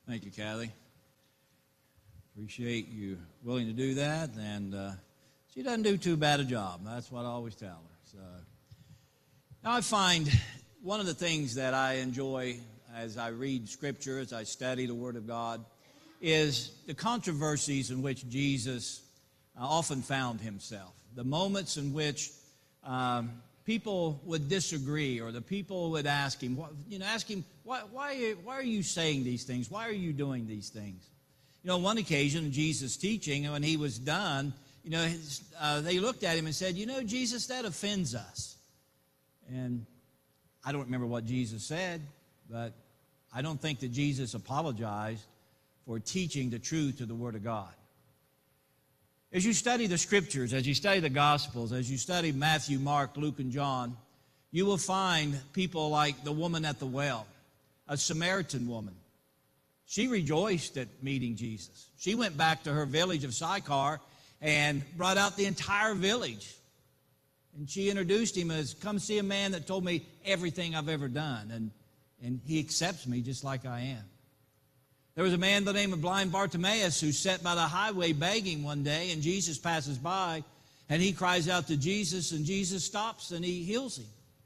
Thank you, Kathy. Appreciate you willing to do that, and she doesn't do too bad a job. That's what I always tell her. So, now I find one of the things that I enjoy as I read Scripture, as I study the Word of God, is the controversies in which Jesus often found himself. The moments in which people would disagree, or the people would ask him, why are you saying these things? Why are you doing these things? On one occasion, Jesus teaching, and when he was done, they looked at him and said, Jesus, that offends us. And I don't remember what Jesus said, but I don't think that Jesus apologized for teaching the truth to the Word of God. As you study the Scriptures, as you study the Gospels, as you study Matthew, Mark, Luke, and John, you will find people like the woman at the well, a Samaritan woman. She rejoiced at meeting Jesus. She went back to her village of Sychar and brought out the entire village. And she introduced him as, come see a man that told me everything I've ever done. And he accepts me just like I am. There was a man by the name of blind Bartimaeus who sat by the highway begging one day, and Jesus passes by, and he cries out to Jesus, and Jesus stops and he heals him.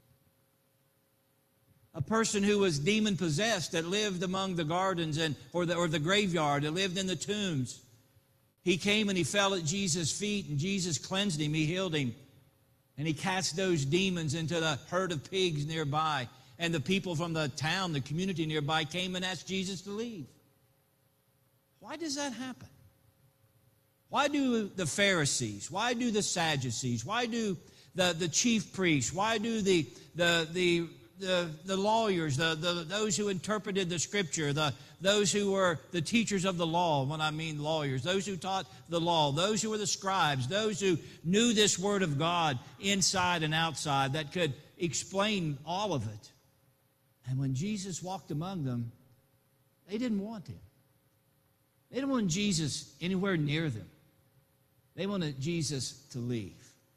A person who was demon-possessed that lived among the gardens or the graveyard, that lived in the tombs. He came and he fell at Jesus' feet, and Jesus cleansed him, he healed him. And he cast those demons into the herd of pigs nearby. And the people from the town, the community nearby, came and asked Jesus to leave. Why does that happen? Why do the Pharisees, why do the Sadducees, why do the chief priests, why do the lawyers, those who interpreted the Scripture, those who were the teachers of the law, when I mean lawyers, those who taught the law, those who were the scribes, those who knew this Word of God inside and outside, that could explain all of it. And when Jesus walked among them, they didn't want him. They didn't want Jesus anywhere near them. They wanted Jesus to leave.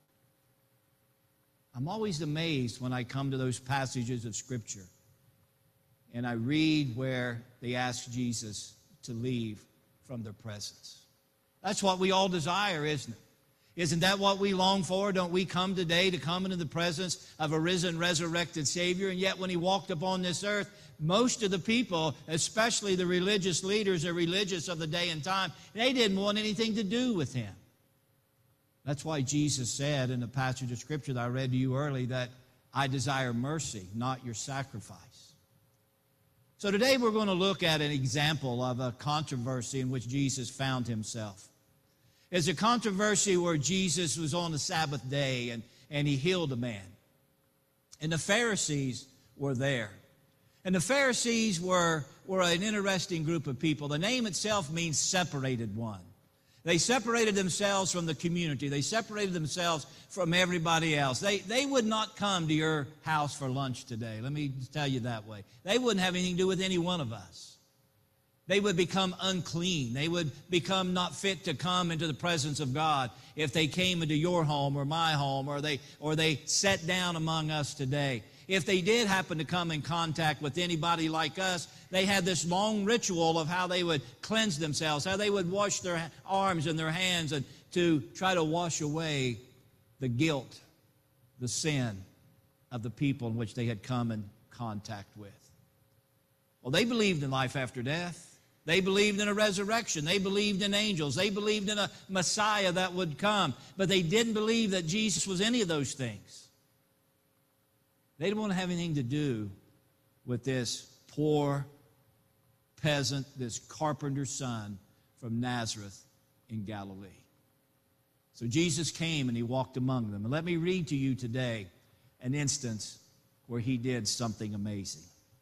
I'm always amazed when I come to those passages of Scripture and I read where they ask Jesus to leave from their presence. That's what we all desire, isn't it? Isn't that what we long for? Don't we come today to come into the presence of a risen, resurrected Savior? And yet when he walked upon this earth, most of the people, especially the religious leaders, the religious of the day and time, they didn't want anything to do with him. That's why Jesus said in the passage of Scripture that I read to you early that I desire mercy, not your sacrifice. So today we're going to look at an example of a controversy in which Jesus found himself. It's a controversy where Jesus was on the Sabbath day and he healed a man. And the Pharisees were there. And the Pharisees were an interesting group of people. The name itself means separated one. They separated themselves from the community. They separated themselves from everybody else. They would not come to your house for lunch today. Let me tell you that way. They wouldn't have anything to do with any one of us. They would become unclean. They would become not fit to come into the presence of God if they came into your home or my home, or they sat down among us today. If they did happen to come in contact with anybody like us, they had this long ritual of how they would cleanse themselves, how they would wash their arms and their hands and to try to wash away the guilt, the sin of the people in which they had come in contact with. Well, they believed in life after death. They believed in a resurrection. They believed in angels. They believed in a Messiah that would come. But they didn't believe that Jesus was any of those things. They didn't want to have anything to do with this poor peasant, this carpenter's son from Nazareth in Galilee. So Jesus came and he walked among them. And let me read to you today an instance where he did something amazing.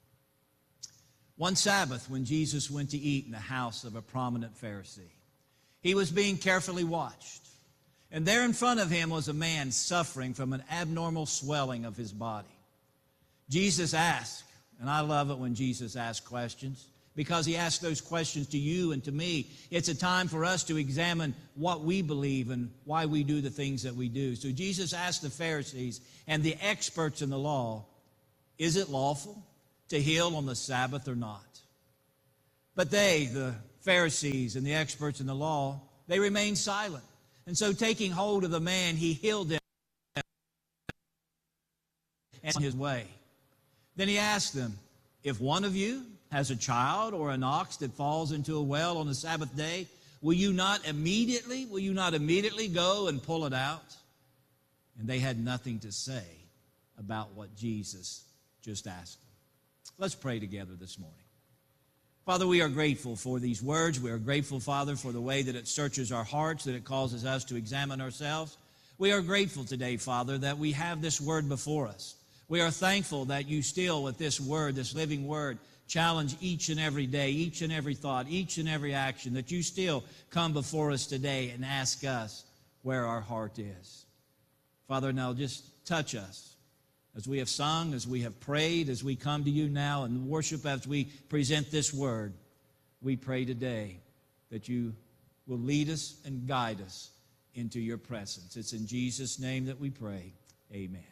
One Sabbath, when Jesus went to eat in the house of a prominent Pharisee, he was being carefully watched. And there in front of him was a man suffering from an abnormal swelling of his body. Jesus asked, and I love it when Jesus asks questions, because he asks those questions to you and to me. It's a time for us to examine what we believe and why we do the things that we do. So Jesus asked the Pharisees and the experts in the law, is it lawful to heal on the Sabbath or not? But they, the Pharisees and the experts in the law, they remained silent. And so taking hold of the man, he healed him and on his way. Then he asked them, if one of you has a child or an ox that falls into a well on the Sabbath day, will you not immediately go and pull it out? And they had nothing to say about what Jesus just asked them. Let's pray together this morning. Father, we are grateful for these words. We are grateful, Father, for the way that it searches our hearts, that it causes us to examine ourselves. We are grateful today, Father, that we have this word before us. We are thankful that you still, with this word, this living word, challenge each and every day, each and every thought, each and every action, that you still come before us today and ask us where our heart is. Father, now just touch us. As we have sung, as we have prayed, as we come to you now and worship as we present this word, we pray today that you will lead us and guide us into your presence. It's in Jesus' name that we pray. Amen.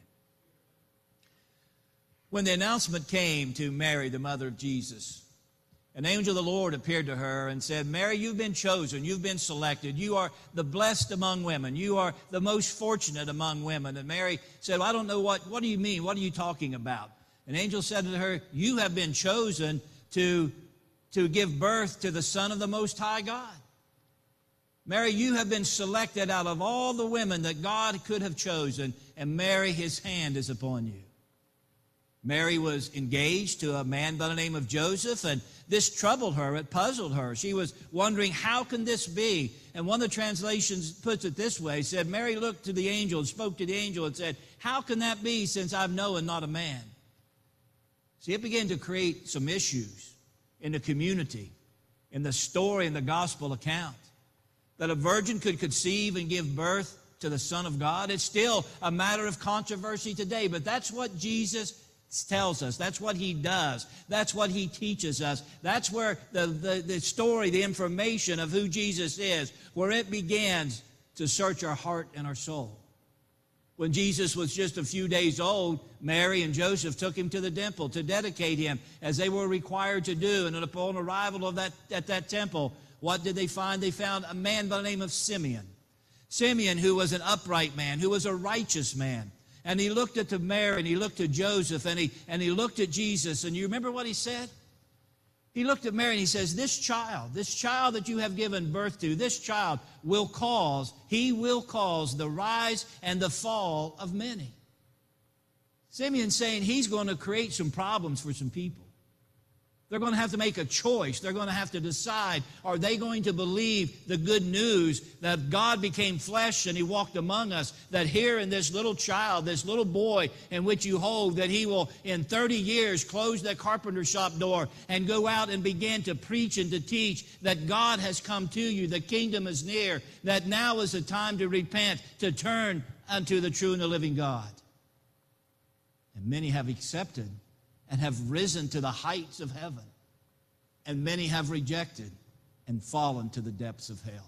When the announcement came to Mary, the mother of Jesus, an angel of the Lord appeared to her and said, Mary, you've been chosen, you've been selected, you are the blessed among women, you are the most fortunate among women. And Mary said, well, I don't know what do you mean? What are you talking about? An angel said to her, you have been chosen to give birth to the Son of the Most High God. Mary, you have been selected out of all the women that God could have chosen, and Mary, his hand is upon you. Mary was engaged to a man by the name of Joseph, and this troubled her. It puzzled her. She was wondering, how can this be? And one of the translations puts it this way. It said, Mary looked to the angel and spoke to the angel and said, how can that be since I've known not a man? See, it began to create some issues in the community, in the story, in the gospel account, that a virgin could conceive and give birth to the Son of God. It's still a matter of controversy today, but that's what Jesus tells us. That's what he does. That's what he teaches us. That's where the story, the information of who Jesus is, where it begins to search our heart and our soul. When Jesus was just a few days old, Mary and Joseph took him to the temple to dedicate him as they were required to do. And upon arrival at that temple, what did they find? They found a man by the name of Simeon. Simeon, who was an upright man, who was a righteous man. And he looked at Mary, and he looked at Joseph, and he looked at Jesus. And you remember what he said? He looked at Mary and he says, this child that you have given birth to, this child will cause the rise and the fall of many. Simeon's saying he's going to create some problems for some people. They're going to have to make a choice. They're going to have to decide, are they going to believe the good news that God became flesh and he walked among us, that here in this little child, this little boy in which you hold, that he will in 30 years close that carpenter shop door and go out and begin to preach and to teach that God has come to you, the kingdom is near, that now is the time to repent, to turn unto the true and the living God. And many have accepted and have risen to the heights of heaven. And many have rejected and fallen to the depths of hell.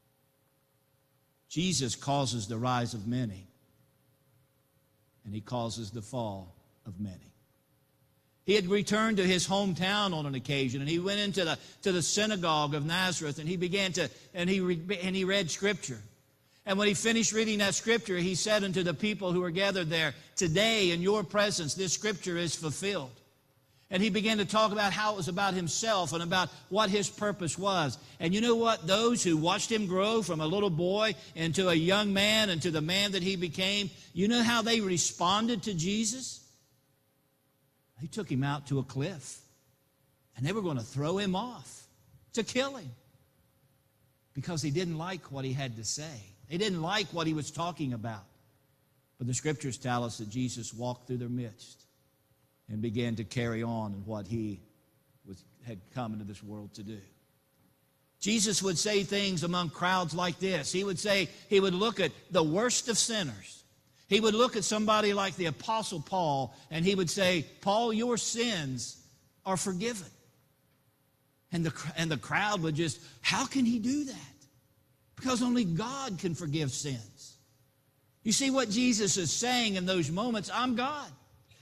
Jesus causes the rise of many, and he causes the fall of many. He had returned to his hometown on an occasion, and he went into the synagogue of Nazareth, and he began to, and he read Scripture. And when he finished reading that Scripture, he said unto the people who were gathered there, today in your presence this Scripture is fulfilled. And he began to talk about how it was about himself and about what his purpose was. And you know what? Those who watched him grow from a little boy into a young man and to the man that he became, you know how they responded to Jesus? They took him out to a cliff, and they were going to throw him off to kill him because they didn't like what he had to say. They didn't like what he was talking about. But the Scriptures tell us that Jesus walked through their midst and began to carry on in what he had come into this world to do. Jesus would say things among crowds like this. He would look at the worst of sinners. He would look at somebody like the Apostle Paul, and he would say, Paul, your sins are forgiven. And the crowd would just, how can he do that? Because only God can forgive sins. You see what Jesus is saying in those moments? I'm God.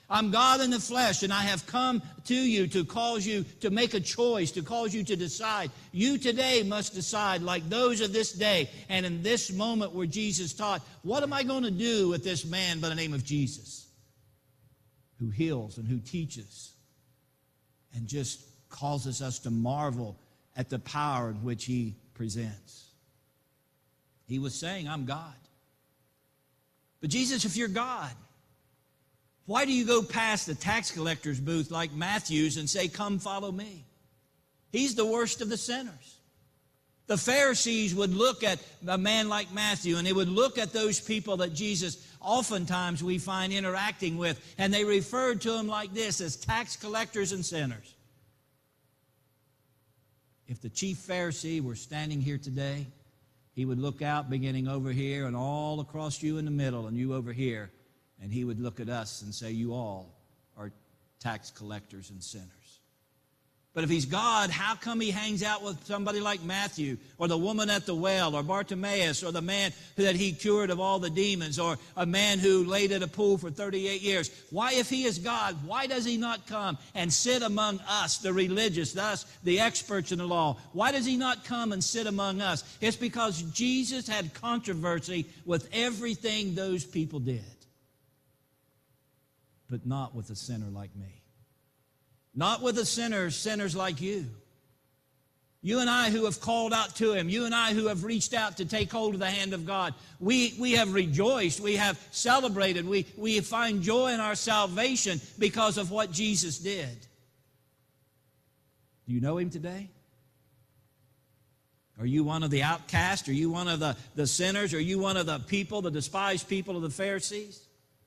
I'm God in the flesh, and I have come to you to cause you to make a choice, to cause you to decide. You today must decide, like those of this day, and in this moment where Jesus taught, what am I going to do with this man by the name of Jesus, who heals and who teaches and just causes us to marvel at the power in which he presents. He was saying, I'm God. But Jesus, if you're God, why do you go past the tax collector's booth like Matthew's and say, come follow me? He's the worst of the sinners. The Pharisees would look at a man like Matthew, and they would look at those people that Jesus oftentimes we find interacting with, and they referred to him like this, as tax collectors and sinners. If the chief Pharisee were standing here today, he would look out beginning over here and all across you in the middle and you over here, and he would look at us and say, you all are tax collectors and sinners. But if he's God, how come he hangs out with somebody like Matthew or the woman at the well or Bartimaeus or the man that he cured of all the demons or a man who laid at a pool for 38 years? Why, if he is God, why does he not come and sit among us, the religious, us, the experts in the law? Why does he not come and sit among us? It's because Jesus had controversy with everything those people did, but not with a sinner like me. Not with the sinners like you. You and I who have called out to him. You and I who have reached out to take hold of the hand of God. We have rejoiced. We have celebrated. We find joy in our salvation because of what Jesus did. Do you know him today? Are you one of the outcasts? Are you one of the sinners? Are you one of the people, the despised people of the Pharisees?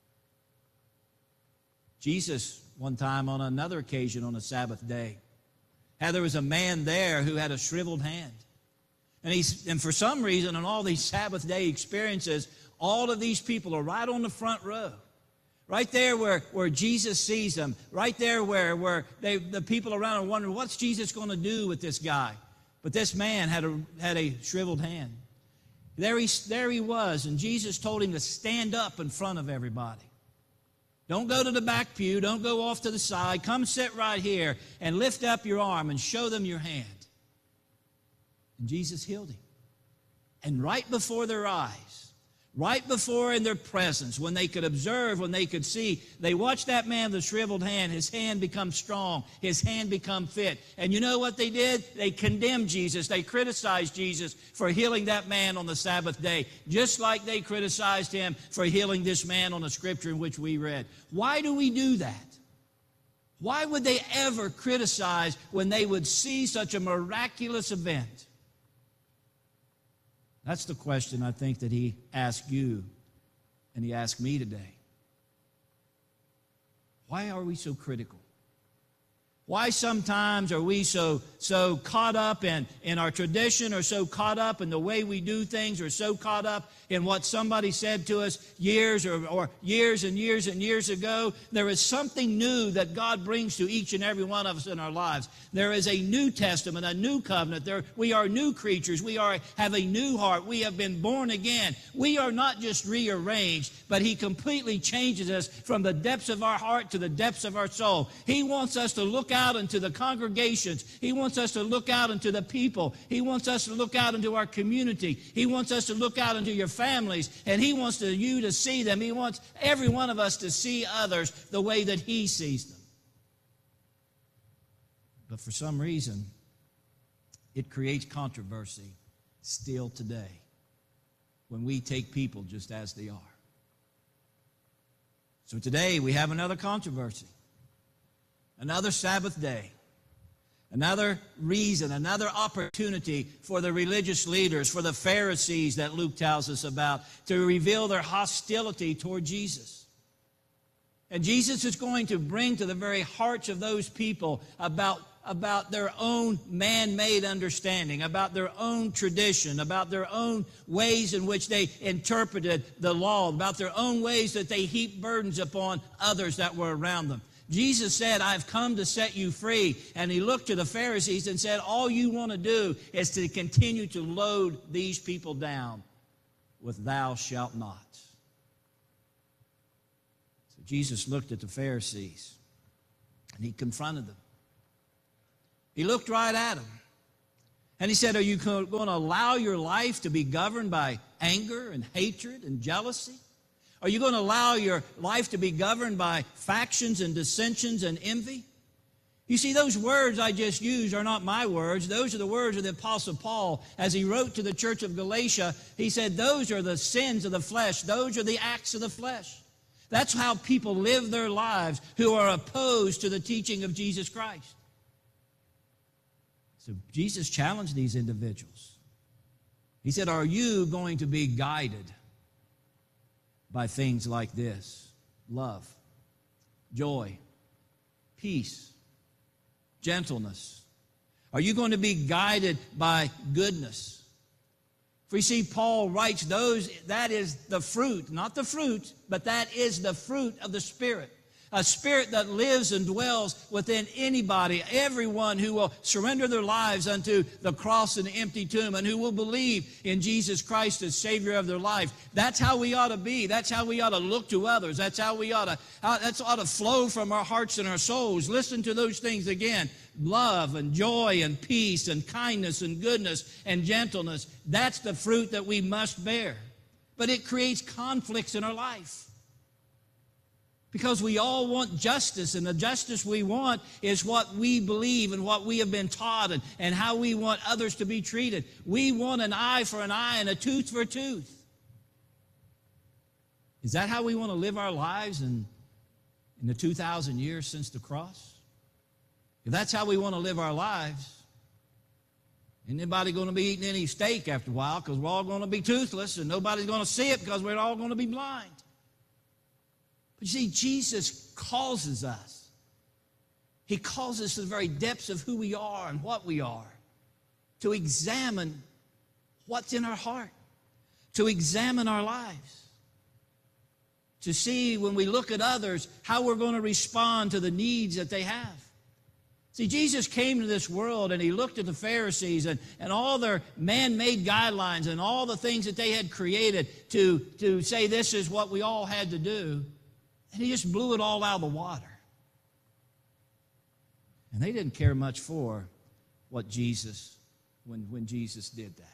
Jesus, one time on another occasion on a Sabbath day, there was a man there who had a shriveled hand. And for some reason, in all these Sabbath day experiences, all of these people are right on the front row. Right there where Jesus sees them. Right there where the people around are wondering, what's Jesus going to do with this guy? But this man had a shriveled hand. There he was, and Jesus told him to stand up in front of everybody. Don't go to the back pew. Don't go off to the side. Come sit right here and lift up your arm and show them your hand. And Jesus healed him. And right before their eyes, right before in their presence, when they could observe, when they could see, they watched that man with the shriveled hand, his hand become strong, his hand become fit. And you know what they did? They condemned Jesus. They criticized Jesus for healing that man on the Sabbath day, just like they criticized him for healing this man on the scripture in which we read. Why do we do that? Why would they ever criticize when they would see such a miraculous event? That's the question I think that he asked you and he asked me today. Why are we so critical? Why sometimes are we so caught up in our tradition, or so caught up in the way we do things, or so caught up in what somebody said to us years and years and years ago? There is something new that God brings to each and every one of us in our lives. There is a new testament, a new covenant. We are new creatures. We have a new heart. We have been born again. We are not just rearranged, but he completely changes us from the depths of our heart to the depths of our soul. He wants us to look out into the congregations. He wants us to look out into the people. He wants us to look out into our community. He wants us to look out into your families, and he wants you to see them. He wants every one of us to see others the way that he sees them. But for some reason, it creates controversy still today when we take people just as they are. So today we have another controversy. Another Sabbath day, another reason, another opportunity for the religious leaders, for the Pharisees that Luke tells us about, to reveal their hostility toward Jesus. And Jesus is going to bring to the very hearts of those people about their own man-made understanding, about their own tradition, about their own ways in which they interpreted the law, about their own ways that they heaped burdens upon others that were around them. Jesus said, I've come to set you free. And he looked to the Pharisees and said, all you want to do is to continue to load these people down with thou shalt not. So Jesus looked at the Pharisees, and he confronted them. He looked right at them. And he said, are you going to allow your life to be governed by anger and hatred and jealousy? Are you going to allow your life to be governed by factions and dissensions and envy? You see, those words I just used are not my words. Those are the words of the Apostle Paul. As he wrote to the church of Galatia, he said, those are the sins of the flesh. Those are the acts of the flesh. That's how people live their lives who are opposed to the teaching of Jesus Christ. So Jesus challenged these individuals. He said, are you going to be guided by things like this? Love, joy, peace, gentleness. Are you going to be guided by goodness? For you see, Paul writes that is the fruit, not the fruit, but that is the fruit of the Spirit. A spirit that lives and dwells within anybody, everyone who will surrender their lives unto the cross and the empty tomb and who will believe in Jesus Christ as Savior of their life. That's how we ought to be. That's how we ought to look to others. That's how we ought to flow from our hearts and our souls. Listen to those things again. Love and joy and peace and kindness and goodness and gentleness. That's the fruit that we must bear. But it creates conflicts in our life. Because we all want justice, and the justice we want is what we believe and what we have been taught and how we want others to be treated. We want an eye for an eye and a tooth for a tooth. Is that how we want to live our lives in the 2,000 years since the cross? If that's how we want to live our lives, ain't anybody going to be eating any steak after a while because we're all going to be toothless and nobody's going to see it because we're all going to be blind. But you see, Jesus calls us. He calls us to the very depths of who we are and what we are, to examine what's in our heart, to examine our lives, to see when we look at others how we're going to respond to the needs that they have. See, Jesus came to this world and he looked at the Pharisees and all their man-made guidelines and all the things that they had created to say this is what we all had to do. And he just blew it all out of the water. And they didn't care much for what Jesus, when Jesus did that.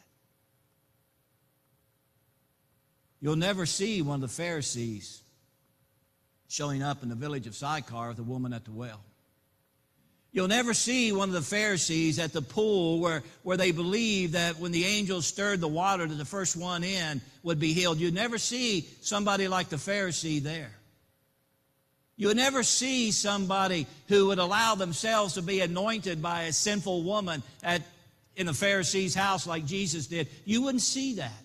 You'll never see one of the Pharisees showing up in the village of Sychar with a woman at the well. You'll never see one of the Pharisees at the pool where they believe that when the angels stirred the water that the first one in would be healed. You'd never see somebody like the Pharisee there. You would never see somebody who would allow themselves to be anointed by a sinful woman in the Pharisee's house like Jesus did. You wouldn't see that.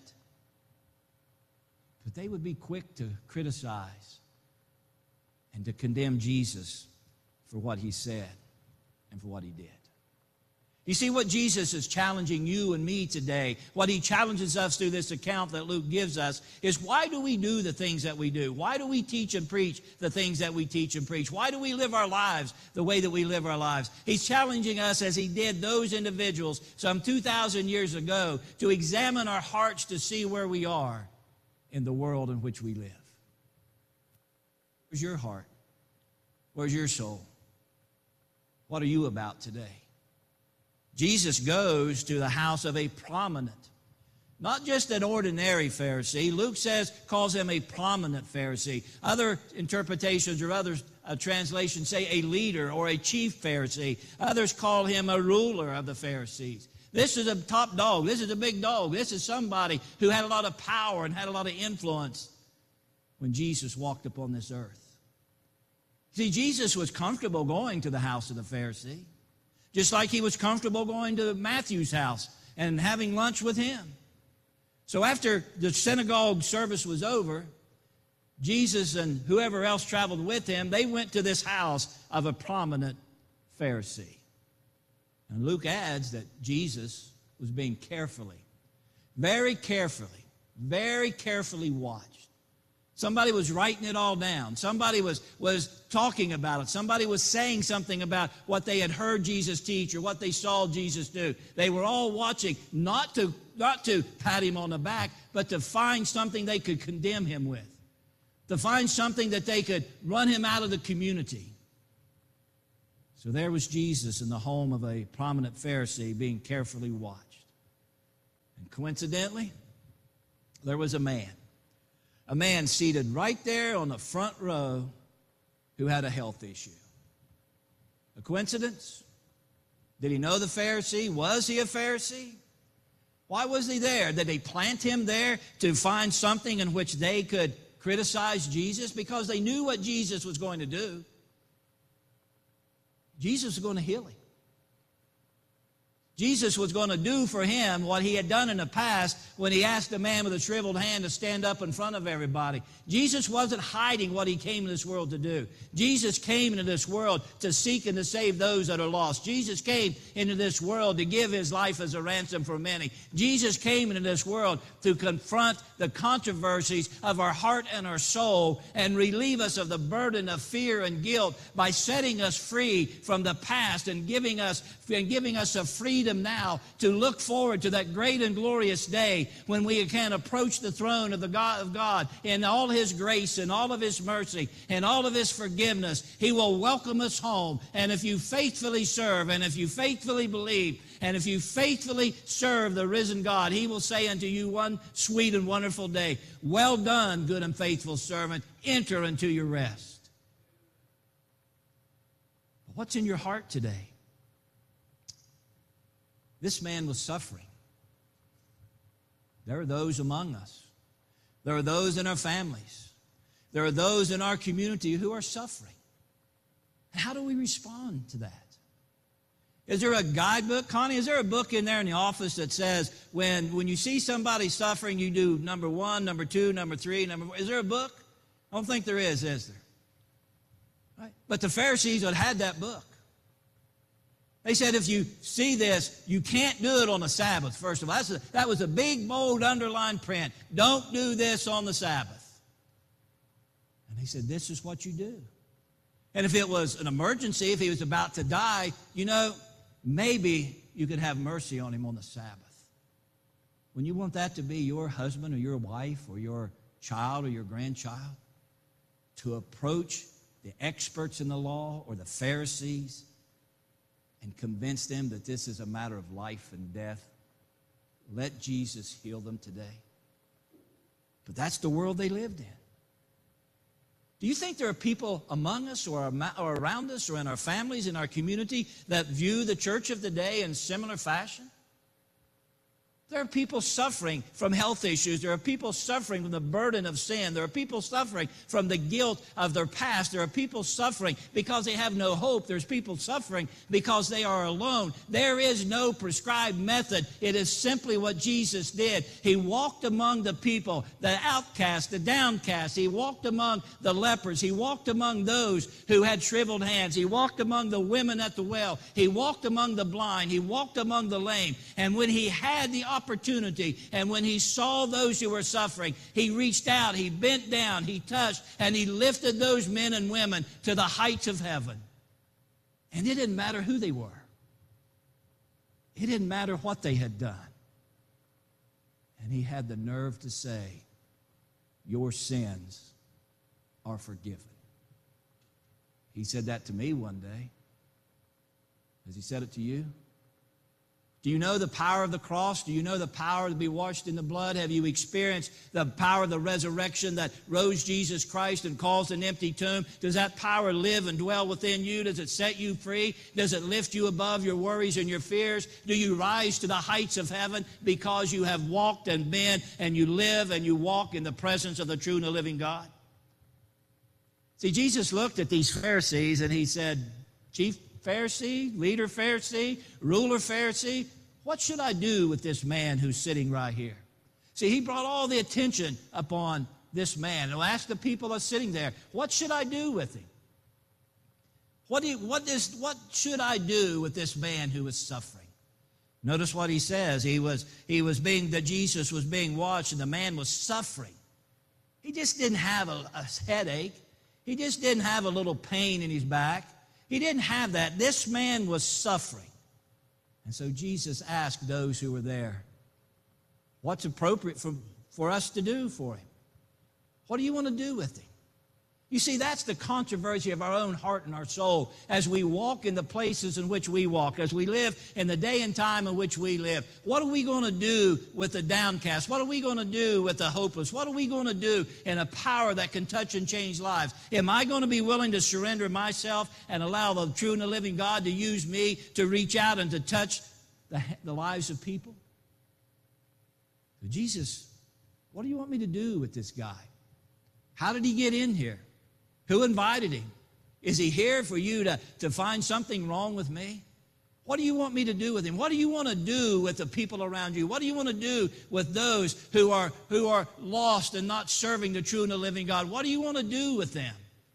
But they would be quick to criticize and to condemn Jesus for what he said and for what he did. You see, what Jesus is challenging you and me today, what he challenges us through this account that Luke gives us, is why do we do the things that we do? Why do we teach and preach the things that we teach and preach? Why do we live our lives the way that we live our lives? He's challenging us, as he did those individuals some 2,000 years ago, to examine our hearts to see where we are in the world in which we live. Where's your heart? Where's your soul? What are you about today? Jesus goes to the house of a prominent, not just an ordinary Pharisee. Luke calls him a prominent Pharisee. Other interpretations or other translations say a leader or a chief Pharisee. Others call him a ruler of the Pharisees. This is a top dog. This is a big dog. This is somebody who had a lot of power and had a lot of influence when Jesus walked upon this earth. See, Jesus was comfortable going to the house of the Pharisee, just like he was comfortable going to Matthew's house and having lunch with him. So after the synagogue service was over, Jesus and whoever else traveled with him, they went to this house of a prominent Pharisee. And Luke adds that Jesus was being very carefully watched. Somebody was writing it all down. Somebody was talking about it. Somebody was saying something about what they had heard Jesus teach or what they saw Jesus do. They were all watching, not to pat him on the back, but to find something they could condemn him with. to find something that they could run him out of the community. So there was Jesus in the home of a prominent Pharisee being carefully watched. And coincidentally, there was a man seated right there on the front row who had a health issue. A coincidence? Did he know the Pharisee? Was he a Pharisee? Why was he there? Did they plant him there to find something in which they could criticize Jesus? Because they knew what Jesus was going to do. Jesus was going to heal him. Jesus was going to do for him what he had done in the past when he asked the man with a shriveled hand to stand up in front of everybody. Jesus wasn't hiding what he came to this world to do. Jesus came into this world to seek and to save those that are lost. Jesus came into this world to give his life as a ransom for many. Jesus came into this world to confront the controversies of our heart and our soul and relieve us of the burden of fear and guilt by setting us free from the past and giving us a freedom now to look forward to that great and glorious day when we can approach the throne of the God of God in all his grace and all of his mercy and all of his forgiveness. He will welcome us home. And if you faithfully serve and if you faithfully believe and if you faithfully serve the risen God, he will say unto you one sweet and wonderful day, well done, good and faithful servant, enter into your rest. But what's in your heart today? This man was suffering. There are those among us. There are those in our families. There are those in our community who are suffering. How do we respond to that? Is there a guidebook? Connie, is there a book in there in the office that says when you see somebody suffering, you do number 1, number 2, number 3, number 4? Is there a book? I don't think there is there? Right? But the Pharisees had that book. They said, if you see this, you can't do it on the Sabbath, first of all. That was a big, bold, underlined print. Don't do this on the Sabbath. And they said, this is what you do. And if it was an emergency, if he was about to die, maybe you could have mercy on him on the Sabbath. When you want that to be your husband or your wife or your child or your grandchild, to approach the experts in the law or the Pharisees and convince them that this is a matter of life and death, let Jesus heal them today. But that's the world they lived in. Do you think there are people among us or around us or in our families, in our community, that view the church of the day in similar fashion? There are people suffering from health issues. There are people suffering from the burden of sin. There are people suffering from the guilt of their past. There are people suffering because they have no hope. There's people suffering because they are alone. There is no prescribed method. It is simply what Jesus did. He walked among the people, the outcast, the downcast. He walked among the lepers. He walked among those who had shriveled hands. He walked among the women at the well. He walked among the blind. He walked among the lame. And when he had the opportunity, and when he saw those who were suffering, he reached out, he bent down, he touched, and he lifted those men and women to the heights of heaven. And it didn't matter who they were. It didn't matter what they had done. And he had the nerve to say, your sins are forgiven. He said that to me one day. Has he said it to you? Do you know the power of the cross? Do you know the power to be washed in the blood? Have you experienced the power of the resurrection that rose Jesus Christ and caused an empty tomb? Does that power live and dwell within you? Does it set you free? Does it lift you above your worries and your fears? Do you rise to the heights of heaven because you have walked and been and you live and you walk in the presence of the true and the living God? See, Jesus looked at these Pharisees and he said, Chief Pharisee, leader Pharisee, ruler Pharisee, what should I do with this man who's sitting right here? See, he brought all the attention upon this man. He'll ask the people that are sitting there, what should I do with him? What should I do with this man who is suffering? Notice what he says. Jesus was being watched and the man was suffering. He just didn't have a headache. He just didn't have a little pain in his back. He didn't have that. This man was suffering. And so Jesus asked those who were there, what's appropriate for us to do for him? What do you want to do with him? You see, that's the controversy of our own heart and our soul as we walk in the places in which we walk, as we live in the day and time in which we live. What are we going to do with the downcast? What are we going to do with the hopeless? What are we going to do in a power that can touch and change lives? Am I going to be willing to surrender myself and allow the true and the living God to use me to reach out and to touch the lives of people? So Jesus, what do you want me to do with this guy? How did he get in here? Who invited him? Is he here for you to find something wrong with me? What do you want me to do with him? What do you want to do with the people around you? What do you want to do with those who are lost and not serving the true and the living God? What do you want to do with them?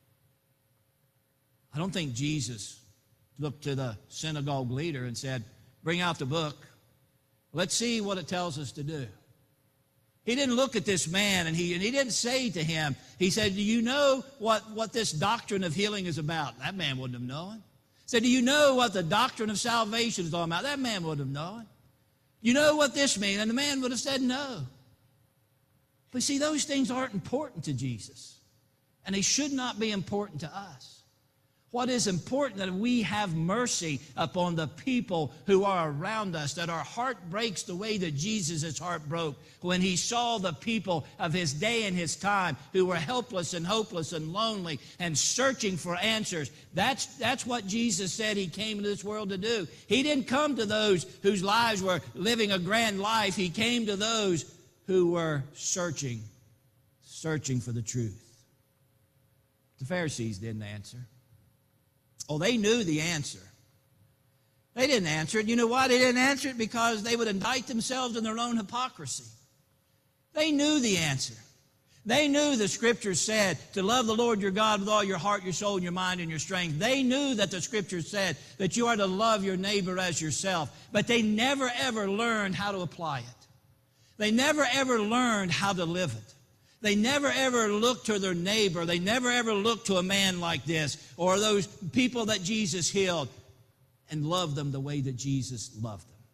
I don't think Jesus looked to the synagogue leader and said, bring out the book. Let's see what it tells us to do. He didn't look at this man and he didn't say to him, he said, do you know what this doctrine of healing is about? That man wouldn't have known. He said, do you know what the doctrine of salvation is all about? That man wouldn't have known. You know what this means? And the man would have said no. But see, those things aren't important to Jesus. And they should not be important to us. What is important that we have mercy upon the people who are around us, that our heart breaks the way that Jesus' heart broke when he saw the people of his day and his time who were helpless and hopeless and lonely and searching for answers. That's what Jesus said he came into this world to do. He didn't come to those whose lives were living a grand life. He came to those who were searching for the truth. The Pharisees didn't answer. Oh, they knew the answer. They didn't answer it. You know why they didn't answer it? Because they would indict themselves in their own hypocrisy. They knew the answer. They knew the Scriptures said to love the Lord your God with all your heart, your soul, and your mind, and your strength. They knew that the Scriptures said that you are to love your neighbor as yourself. But they never, ever learned how to apply it. They never, ever learned how to live it. They never, ever looked to their neighbor. They never, ever looked to a man like this or those people that Jesus healed and loved them the way that Jesus loved them.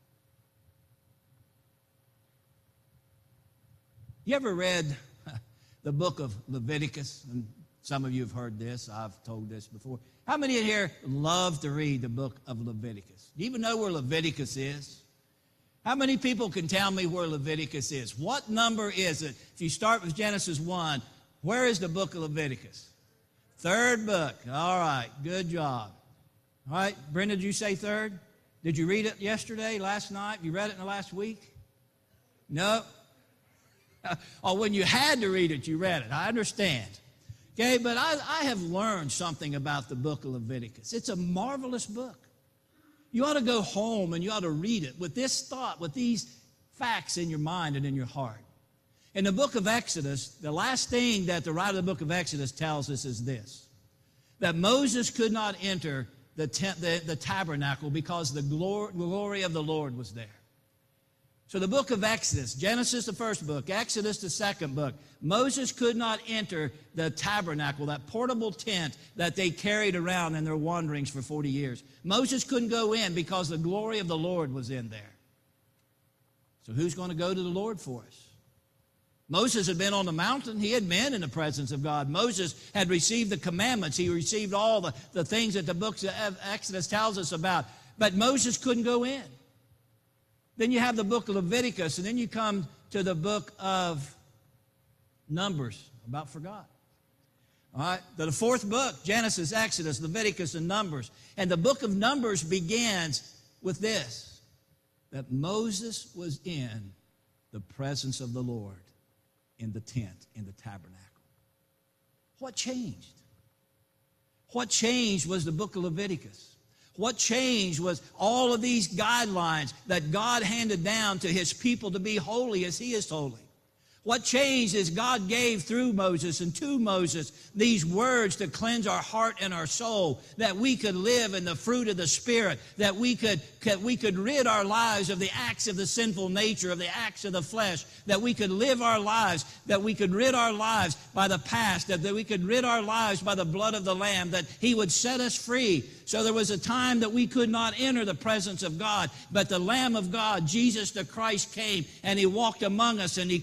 You ever read the book of Leviticus? And some of you have heard this. I've told this before. How many in here love to read the book of Leviticus? Do you even know where Leviticus is? How many people can tell me where Leviticus is? What number is it? If you start with Genesis 1, where is the book of Leviticus? Third book. All right, good job. All right, Brenda, did you say third? Did you read it yesterday, last night? You read it in the last week? No? Oh, when you had to read it, you read it. I understand. Okay, but I have learned something about the book of Leviticus. It's a marvelous book. You ought to go home and you ought to read it with this thought, with these facts in your mind and in your heart. In the book of Exodus, the last thing that the writer of the book of Exodus tells us is this, that Moses could not enter the tabernacle because the glory of the Lord was there. So the book of Exodus, Genesis the first book, Exodus the second book, Moses could not enter the tabernacle, that portable tent that they carried around in their wanderings for 40 years. Moses couldn't go in because the glory of the Lord was in there. So who's going to go to the Lord for us? Moses had been on the mountain. He had been in the presence of God. Moses had received the commandments. He received all the things that the book of Exodus tells us about. But Moses couldn't go in. Then you have the book of Leviticus, and then you come to the book of Numbers. About forgot. All right, the fourth book, Genesis, Exodus, Leviticus, and Numbers. And the book of Numbers begins with this, that Moses was in the presence of the Lord in the tent, in the tabernacle. What changed? What changed was the book of Leviticus. What changed was all of these guidelines that God handed down to his people to be holy as he is holy. What changed is God gave through Moses and to Moses these words to cleanse our heart and our soul, that we could live in the fruit of the Spirit, that we could rid our lives of the acts of the sinful nature, of the acts of the flesh, that we could live our lives, that we could rid our lives by the past, that we could rid our lives by the blood of the Lamb, that he would set us free. So there was a time that we could not enter the presence of God, but the Lamb of God, Jesus the Christ, came and he walked among us and he cleansed the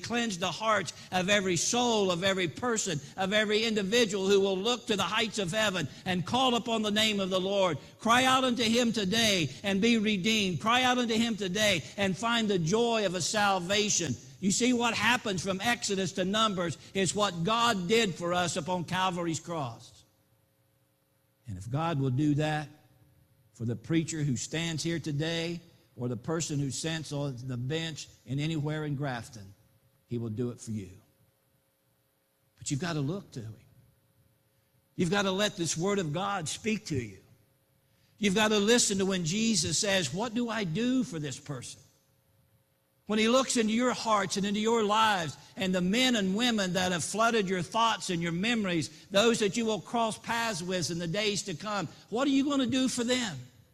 the hearts of every soul, of every person, of every individual who will look to the heights of heaven and call upon the name of the Lord. Cry out unto him today and be redeemed. Cry out unto him today and find the joy of a salvation. You see, what happens from Exodus to Numbers is what God did for us upon Calvary's cross. And if God will do that for the preacher who stands here today, or the person who sits on the bench and anywhere in Grafton, he will do it for you. But you've got to look to him. You've got to let this word of God speak to you. You've got to listen to when Jesus says, what do I do for this person? When he looks into your hearts and into your lives and the men and women that have flooded your thoughts and your memories, those that you will cross paths with in the days to come, what are you going to do for them?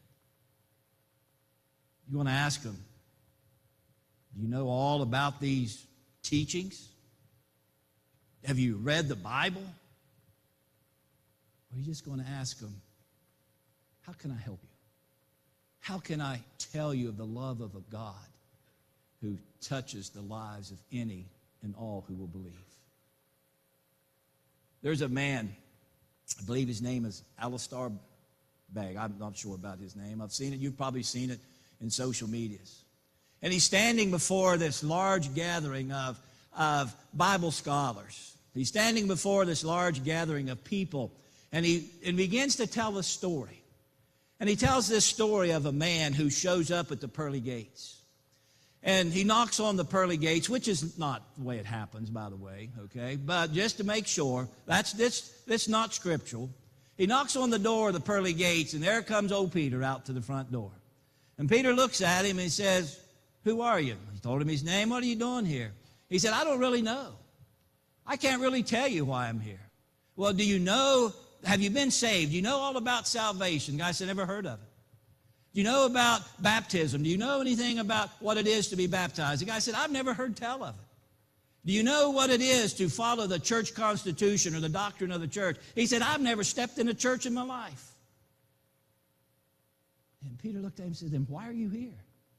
You want to ask them, do you know all about these teachings? Have you read the Bible? Or are you just going to ask them, how can I help you? How can I tell you of the love of a God who touches the lives of any and all who will believe? There's a man, I believe his name is Alistair Begg. I'm not sure about his name. I've seen it. You've probably seen it in social medias. And he's standing before this large gathering of Bible scholars. He's standing before this large gathering of people, and he begins to tell a story. And he tells this story of a man who shows up at the pearly gates. And he knocks on the pearly gates, which is not the way it happens, by the way, okay? But just to make sure, that's not scriptural. He knocks on the door of the pearly gates, and there comes old Peter out to the front door. And Peter looks at him and he says, who are you? He told him his name. What are you doing here? He said, I don't really know. I can't really tell you why I'm here. Well, do you know, have you been saved? Do you know all about salvation? The guy said, never heard of it. Do you know about baptism? Do you know anything about what it is to be baptized? The guy said, I've never heard tell of it. Do you know what it is to follow the church constitution or the doctrine of the church? He said, I've never stepped in a church in my life. And Peter looked at him and said, then why are you here?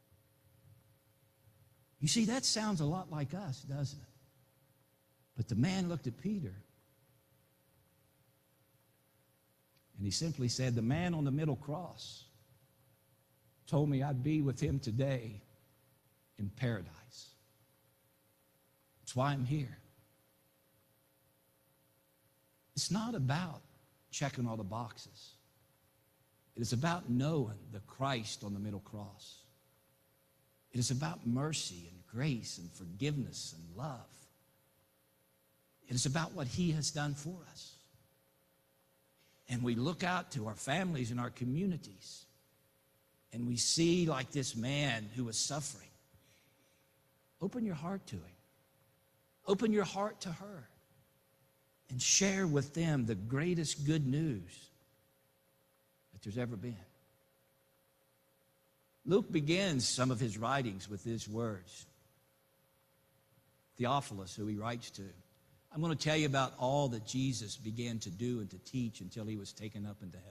You see, that sounds a lot like us, doesn't it? But the man looked at Peter, and he simply said, the man on the middle cross told me I'd be with him today in paradise. That's why I'm here. It's not about checking all the boxes. It is about knowing the Christ on the middle cross. It is about mercy and grace and forgiveness and love. It is about what he has done for us. And we look out to our families and our communities, and we see like this man who was suffering. Open your heart to him. Open your heart to her. And share with them the greatest good news that there's ever been. Luke begins some of his writings with these words. Theophilus, who he writes to, I'm going to tell you about all that Jesus began to do and to teach until he was taken up into heaven.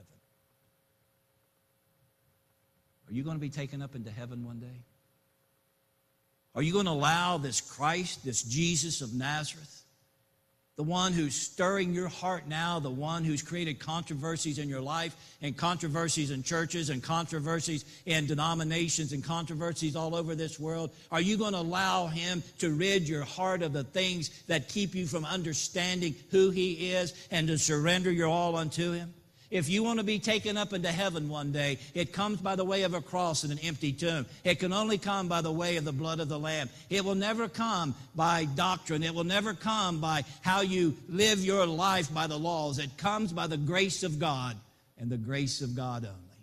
Are you going to be taken up into heaven one day? Are you going to allow this Christ, this Jesus of Nazareth, the one who's stirring your heart now, the one who's created controversies in your life and controversies in churches and controversies in denominations and controversies all over this world? Are you going to allow him to rid your heart of the things that keep you from understanding who he is and to surrender your all unto him? If you want to be taken up into heaven one day, it comes by the way of a cross and an empty tomb. It can only come by the way of the blood of the Lamb. It will never come by doctrine. It will never come by how you live your life by the laws. It comes by the grace of God and the grace of God only.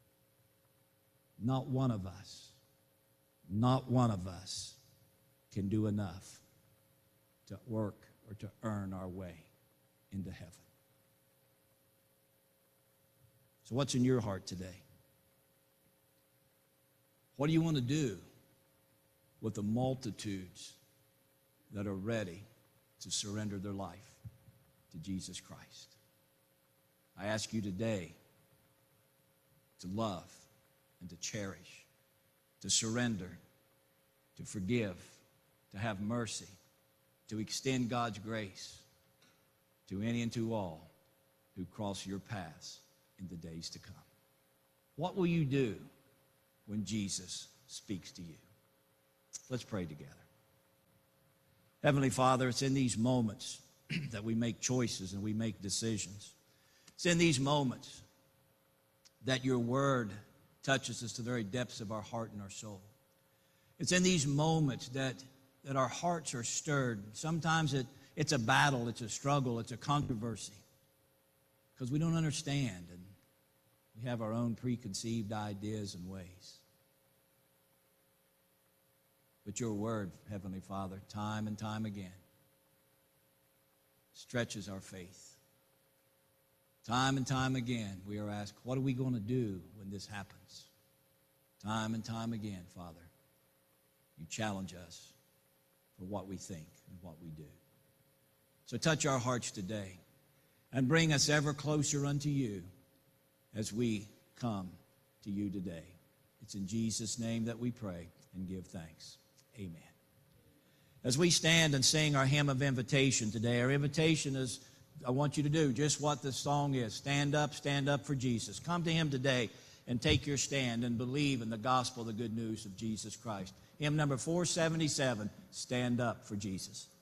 Not one of us can do enough to work or to earn our way into heaven. So what's in your heart today? What do you want to do with the multitudes that are ready to surrender their life to Jesus Christ? I ask you today to love and to cherish, to surrender, to forgive, to have mercy, to extend God's grace to any and to all who cross your paths in the days to come. What will you do when Jesus speaks to you? Let's pray together. Heavenly Father, it's in these moments that we make choices and we make decisions. It's in these moments that your word touches us to the very depths of our heart and our soul. It's in these moments that our hearts are stirred. Sometimes it's a battle, it's a struggle, it's a controversy, because we don't understand and we have our own preconceived ideas and ways. But your word, Heavenly Father, time and time again, stretches our faith. Time and time again, we are asked, what are we going to do when this happens? Time and time again, Father, you challenge us for what we think and what we do. So touch our hearts today and bring us ever closer unto you as we come to you today. It's in Jesus' name that we pray and give thanks. Amen. As we stand and sing our hymn of invitation today, our invitation is, I want you to do just what the song is. Stand up for Jesus. Come to him today and take your stand and believe in the gospel, the good news of Jesus Christ. Hymn number 477, Stand Up for Jesus.